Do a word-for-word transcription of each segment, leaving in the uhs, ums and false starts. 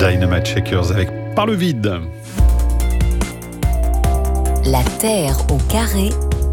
Dynamite Shakers avec Par le vide. La Terre au carré.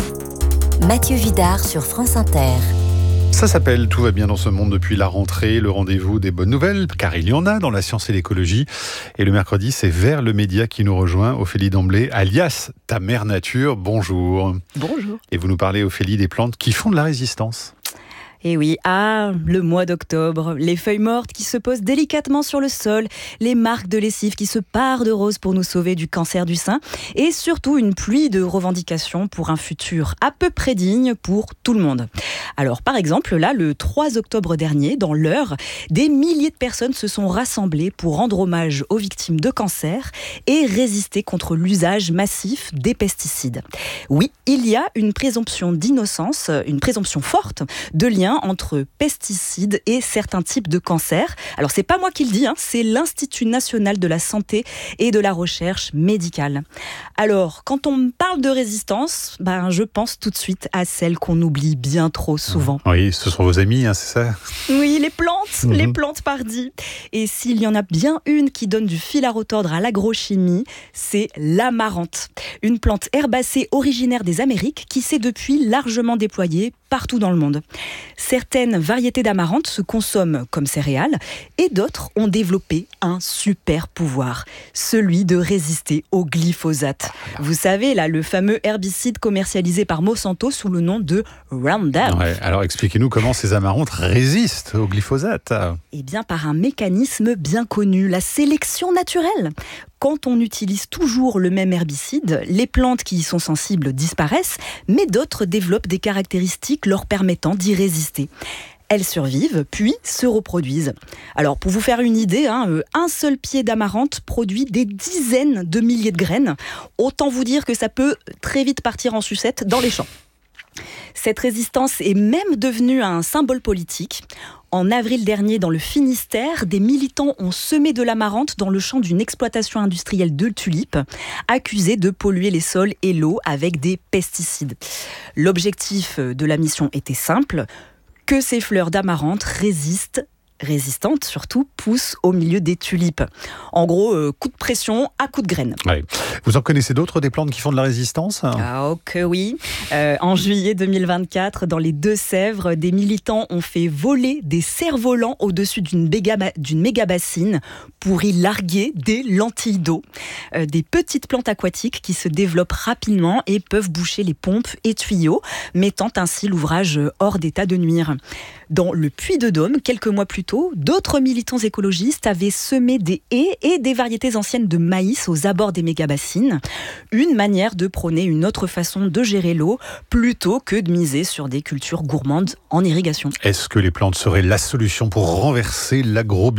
Mathieu Vidard sur France Inter. Ça s'appelle Tout va bien dans ce monde depuis la rentrée, le rendez-vous des bonnes nouvelles, car il y en a dans la science et l'écologie. Et le mercredi, c'est Vers le Média qui nous rejoint, Ophélie Damblé, alias ta mère nature. Bonjour. Bonjour. Et vous nous parlez, Ophélie, des plantes qui font de la résistance. Et oui, ah, le mois d'octobre, les feuilles mortes qui se posent délicatement sur le sol, les marques de lessive qui se parent de rose pour nous sauver du cancer du sein, et surtout une pluie de revendications pour un futur à peu près digne pour tout le monde. Alors par exemple, là, le trois octobre dernier, dans l'Eure, des milliers de personnes se sont rassemblées pour rendre hommage aux victimes de cancer et résister contre l'usage massif des pesticides. Oui, il y a une présomption d'innocence, une présomption forte de lien entre pesticides et certains types de cancers. Alors c'est pas moi qui le dis, hein, c'est l'Institut national de la santé et de la recherche médicale. Alors quand on me parle de résistance, ben je pense tout de suite à celle qu'on oublie bien trop souvent. Oui, ce sont vos amis, hein, c'est ça ? Oui, les plantes, mmh. les plantes pardi. Et s'il y en a bien une qui donne du fil à retordre à l'agrochimie, c'est l'amarante. Une plante herbacée originaire des Amériques qui s'est depuis largement déployée partout dans le monde. Certaines variétés d'amarante se consomment comme céréales et d'autres ont développé un super pouvoir, celui de résister au glyphosate. Vous savez, là, le fameux herbicide commercialisé par Monsanto sous le nom de Roundup. Ouais, alors expliquez-nous comment ces amarantes résistent au glyphosate. Eh bien, par un mécanisme bien connu, la sélection naturelle. Quand on utilise toujours le même herbicide, les plantes qui y sont sensibles disparaissent, mais d'autres développent des caractéristiques leur permettant d'y résister. Elles survivent, puis se reproduisent. Alors, pour vous faire une idée, hein, un seul pied d'amarante produit des dizaines de milliers de graines. Autant vous dire que ça peut très vite partir en sucette dans les champs. Cette résistance est même devenue un symbole politique. En avril dernier, dans le Finistère, des militants ont semé de l'amarante dans le champ d'une exploitation industrielle de tulipes, accusés de polluer les sols et l'eau avec des pesticides. L'objectif de la mission était simple, que ces fleurs d'amarante résistent résistantes surtout, poussent au milieu des tulipes. En gros, euh, coup de pression à coup de graines. Ouais. Vous en connaissez d'autres, des plantes qui font de la résistance ? Ah ok, oui. Euh, en juillet deux mille vingt-quatre, dans les Deux-Sèvres, des militants ont fait voler des cerfs-volants au-dessus d'une, béga, d'une méga-bassine pour y larguer des lentilles d'eau. Euh, des petites plantes aquatiques qui se développent rapidement et peuvent boucher les pompes et tuyaux, mettant ainsi l'ouvrage hors d'état de nuire. Dans le Puy-de-Dôme, quelques mois plus tôt, d'autres militants écologistes avaient semé des haies et des variétés anciennes de maïs aux abords des méga-bassines. Une manière de prôner une autre façon de gérer l'eau, plutôt que de miser sur des cultures gourmandes en irrigation. Est-ce que les plantes seraient la solution pour renverser l'agro-business ?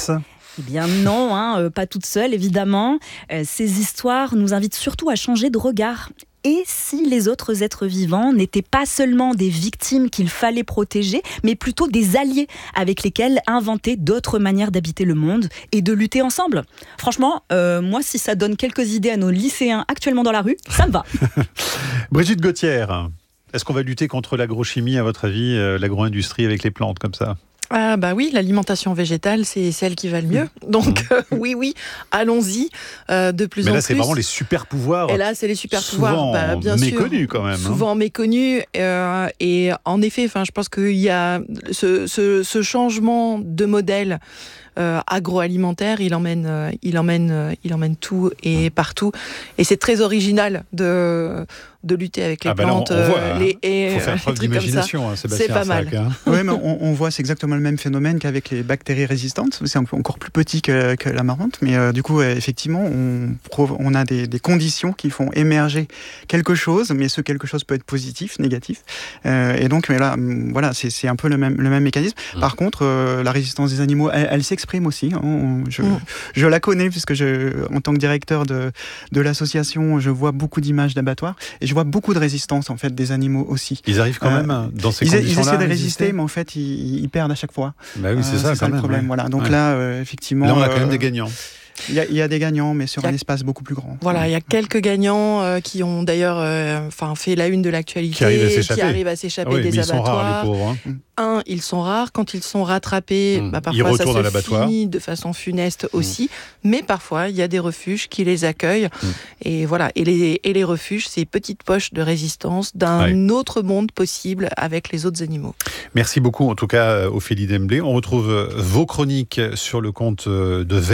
Eh bien non, hein, euh, pas toutes seules évidemment. Euh, ces histoires nous invitent surtout à changer de regard. Et si les autres êtres vivants n'étaient pas seulement des victimes qu'il fallait protéger, mais plutôt des alliés avec lesquels inventer d'autres manières d'habiter le monde et de lutter ensemble ? Franchement, euh, moi, si ça donne quelques idées à nos lycéens actuellement dans la rue, ça me va. Brigitte Gauthier, est-ce qu'on va lutter contre l'agrochimie, à votre avis, euh, l'agro-industrie avec les plantes comme ça ? Ah bah oui, l'alimentation végétale, c'est celle qui va le mieux. Donc mmh. euh, oui, oui, allons-y euh, de plus Mais en là, plus. c'est vraiment les super pouvoirs. Et là, c'est les super pouvoirs, souvent bah, bien méconnus sûr, quand même. Souvent hein. méconnus. Euh, et en effet, enfin, je pense qu'il y a ce, ce, ce changement de modèle euh, agroalimentaire, il emmène, euh, il emmène, euh, il emmène tout et partout. Et c'est très original de de lutter avec les ah ben plantes, là, on, on voit, euh, les haies, faut faire preuve d'imagination, hein, Sébastien c'est pas Arsac, mal. Hein. Oui, mais on, on voit, c'est exactement le même phénomène qu'avec les bactéries résistantes. C'est encore plus petit que, que l'amarante, mais euh, du coup, euh, effectivement, on, on a des, des conditions qui font émerger quelque chose, mais ce quelque chose peut être positif, négatif. Euh, et donc, mais là, voilà, c'est, c'est un peu le même, le même mécanisme. Mmh. Par contre, euh, la résistance des animaux, elle, elle s'exprime aussi. Hein. On, je, mmh. je la connais, puisque je, en tant que directeur de, de l'association, je vois beaucoup d'images d'abattoirs et je vois beaucoup de résistance en fait des animaux aussi. Ils arrivent quand même euh, dans ces ils, conditions-là. Ils essaient de résister, résister, mais en fait ils, ils perdent à chaque fois. Bah oui, c'est euh, ça, c'est ça quand le même, problème. ouais. Voilà. Donc ouais. là, euh, effectivement, là on a euh, quand même des gagnants. Il y, a, il y a des gagnants, mais sur a, un espace beaucoup plus grand. Voilà, il y a quelques gagnants euh, qui ont d'ailleurs euh, fait la une de l'actualité, qui arrivent à s'échapper, qui arrivent à s'échapper ah oui, des mais abattoirs. Ils sont rares, les pauvres. Hein. Un, ils sont rares. Quand ils sont rattrapés, mmh. bah, parfois ils ça retournent à se l'abattoir. finit de façon funeste aussi. Mmh. Mais parfois, il y a des refuges qui les accueillent. Mmh. Et voilà. Et les, et les refuges, c'est petites poches de résistance d'un ouais. autre monde possible avec les autres animaux. Merci beaucoup, en tout cas, Ophélie Demblay. On retrouve vos chroniques sur le compte de Vert